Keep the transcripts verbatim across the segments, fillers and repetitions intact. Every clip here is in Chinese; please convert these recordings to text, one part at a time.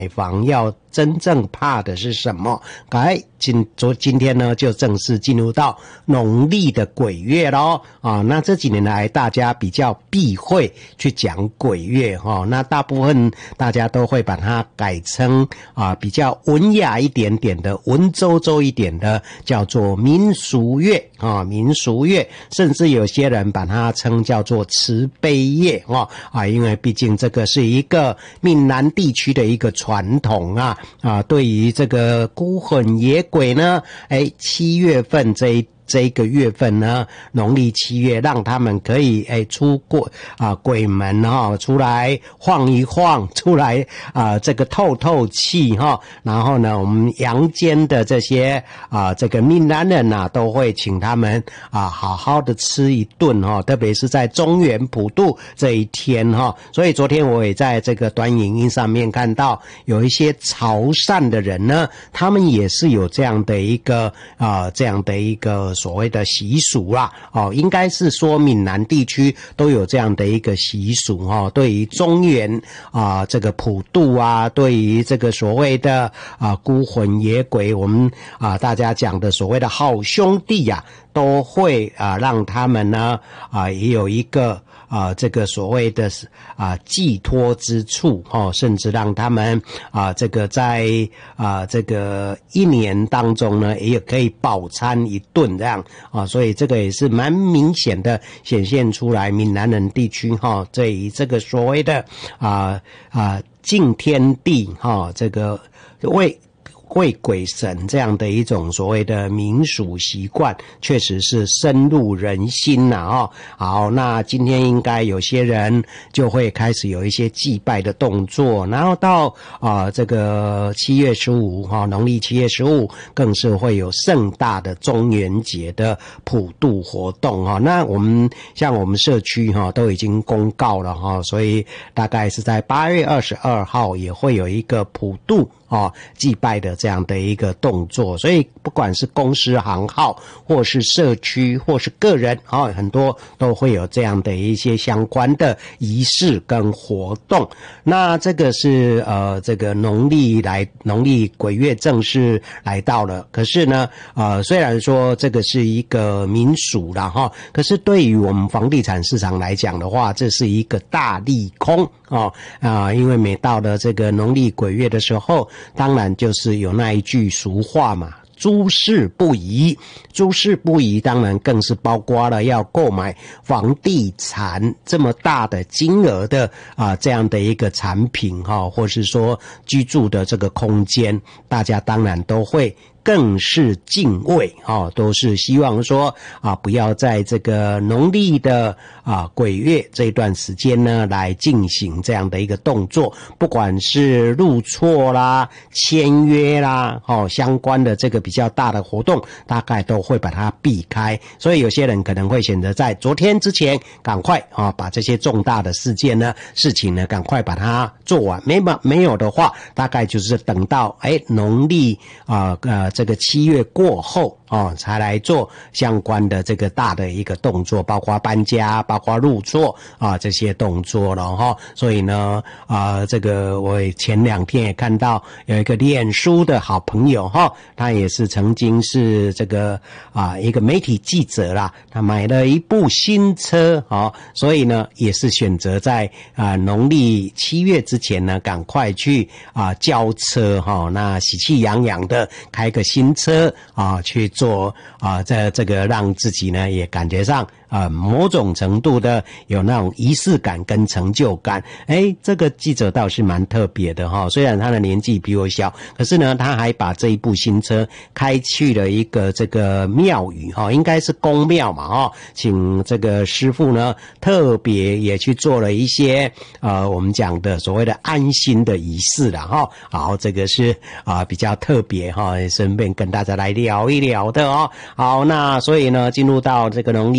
房要真正怕的是什么？哎，今昨今天呢，就正式进入到农历的鬼月咯啊。那这几年来，大家比较避讳去讲鬼月哈、哦，那大部分大家都会把它改成啊比较文雅一点点的、文绉绉一点的，叫做民俗月啊，民俗月，甚至有些人把它称叫做慈悲月啊啊，因为毕竟这个是一个闽南地区的一个传统啊啊，对于这个孤魂野鬼呢，哎，七月份这一这一个月份呢，农历七月，让他们可以哎出过啊鬼门哈、哦，出来晃一晃，出来啊这个透透气哈、哦。然后呢，我们阳间的这些啊这个闽南人呐、啊，都会请他们啊好好的吃一顿哈、哦，特别是在中元普渡这一天哈、哦。所以昨天我也在这个短影音上面看到有一些潮汕的人呢，他们也是有这样的一个啊这样的一个。所谓的习俗啦，哦，应该是说闽南地区都有这样的一个习俗哦。对于中元啊、呃，这个普渡啊，对于这个所谓的啊、呃、孤魂野鬼，我们啊、呃、大家讲的所谓的好兄弟呀、啊。都会啊让他们呢啊也有一个啊这个所谓的啊寄托之处哦，甚至让他们啊这个在啊这个一年当中呢也可以饱餐一顿这样啊，所以这个也是蛮明显的显现出来闽南人地区哈对于这个所谓的啊啊敬天地哈这个为为鬼神这样的一种所谓的民俗习惯，确实是深入人心呐、啊、哦。好，那今天应该有些人就会开始有一些祭拜的动作，然后到啊、呃、这个七月十五哈，农历七月十五更是会有盛大的中元节的普渡活动哈。那我们像我们社区哈都已经公告了哈，所以大概是在八月二十二号也会有一个普渡哦祭拜的这样的一个动作，所以不管是公司行号或是社区或是个人啊、哦，很多都会有这样的一些相关的仪式跟活动。那这个是呃这个农历来农历鬼月正式来到了，可是呢呃虽然说这个是一个民俗啦哈，可是对于我们房地产市场来讲的话，这是一个大利空哦啊、呃，因为每到了这个农历鬼月的时候，当然就是有那一句俗话嘛，诸事不宜，诸事不宜当然更是包括了要购买房地产这么大的金额的啊这样的一个产品哈，或是说居住的这个空间，大家当然都会更是敬畏哦，都是希望说啊，不要在这个农历的啊鬼月这一段时间呢，来进行这样的一个动作，不管是入错啦、签约啦，哦，相关的这个比较大的活动，大概都会把它避开。所以有些人可能会选择在昨天之前，赶快啊把这些重大的事件呢、事情呢，赶快把它做完。没没有的话，大概就是等到哎农历啊呃。这个七月过后哦，才来做相关的这个大的一个动作，包括搬家，包括入座啊这些动作了哈。所以呢，啊，这个我前两天也看到有一个脸书的好朋友哈，他也是曾经是这个啊一个媒体记者啦，他买了一部新车哦，所以呢也是选择在啊农历七月之前呢，赶快去啊交车哈，那喜气洋洋的开个新车啊去做啊，在这个让自己呢也感觉上啊某种程度的有那种仪式感跟成就感。诶，这个记者倒是蛮特别的哈，虽然他的年纪比我小，可是呢他还把这一部新车开去了一个这个庙宇哈，应该是公庙嘛哈，请这个师傅呢特别也去做了一些呃我们讲的所谓的安心的仪式啦哈。好，这个是啊比较特别哈，顺便跟大家来聊一聊的哦。好，那所以呢进入到这个农历七月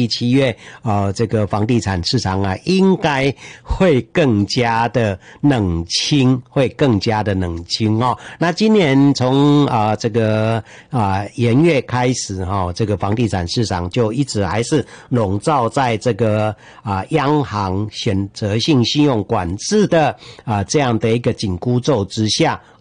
月呃这个房地产市场啊应该会更加的冷清，会更加的冷清哦。那今年从啊、呃、这个啊元、呃、月开始哈、哦，这个房地产市场就一直还是笼罩在这个啊、呃、央行选择性信用管制的啊、呃、这样的一个紧箍咒之下。